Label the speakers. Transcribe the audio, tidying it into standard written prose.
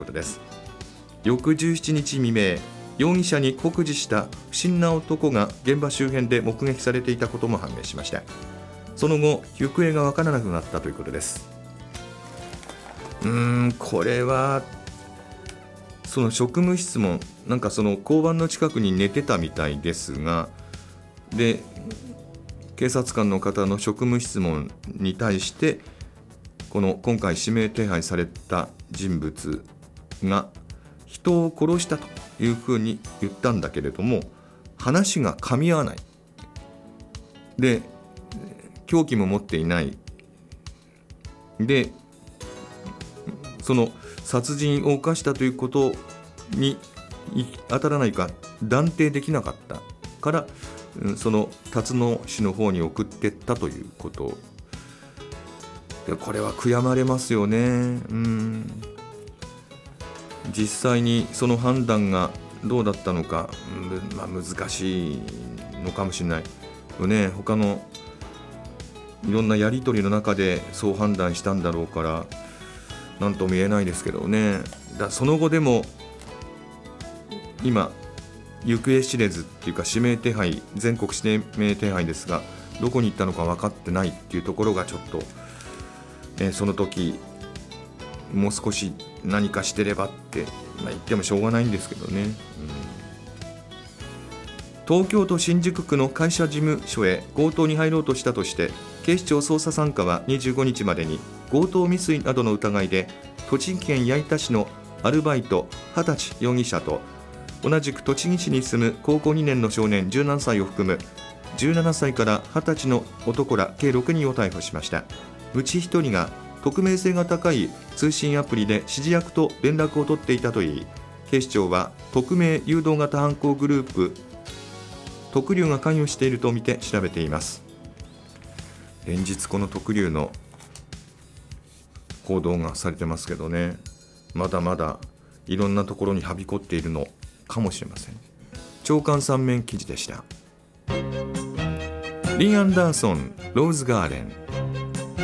Speaker 1: ことです。翌17日未明、容疑者に酷似した不審な男が現場周辺で目撃されていたことも判明しました。その後、行方が分からなくなったということです。これはその職務質問、なんかその交番の近くに寝てたみたいですが、で警察官の方の職務質問に対して今回指名手配された人物が人を殺したというふうに言ったんだけれども、話が噛み合わないで、凶器も持っていないで、その殺人を犯したということに当たらないか断定できなかったから、その辰野市の方に送っていったということで、これは悔やまれますよね。実際にその判断がどうだったのか、難しいのかもしれないよね。他のいろんなやり取りの中でそう判断したんだろうから何とも言えないですけどね。その後でも今行方知れずっていうか、指名手配、全国指名手配ですが、どこに行ったのか分かってないっていうところがちょっと、その時もう少し何かしてればって言ってもしょうがないんですけどね。東京都新宿区の会社事務所へ強盗に入ろうとしたとして、警視庁捜査3課は25日までに強盗未遂などの疑いで栃木県矢板市のアルバイト20歳容疑者と、同じく栃木市に住む高校2年の少年17歳を含む17歳から20歳の男ら計6人を逮捕しました。うち1人が匿名性が高い通信アプリで指示役と連絡を取っていたといい、警視庁は匿名誘導型犯行グループ特竜が関与しているとみて調べています。連日この特竜の報道がされてますけどね、まだまだいろんなところにはびこっているのかもしれません。朝刊3面記事でした。リン・アンダーソン、ローズガーデン。